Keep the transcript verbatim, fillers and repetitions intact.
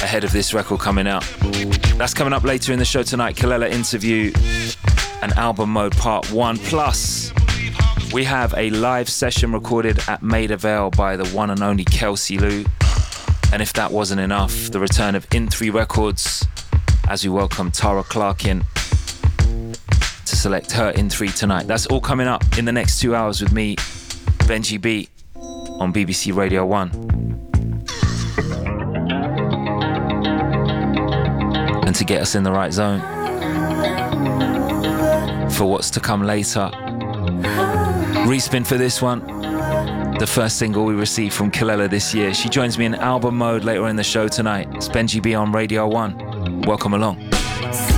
ahead of this record coming out. That's coming up later in the show tonight. Kelela interview and album mode part one. Plus, we have a live session recorded at Maida Vale by the one and only Kelsey Lou. And if that wasn't enough, the return of In three Records as we welcome Tara Clark in to select her In three tonight. That's all coming up in the next two hours with me, Benji B, on B B C Radio one. And to get us in the right zone for what's to come later, Respin for this one, the first single we received from Kelela this year. She joins me in album mode later in the show tonight. It's Benji B on Radio one. Welcome along.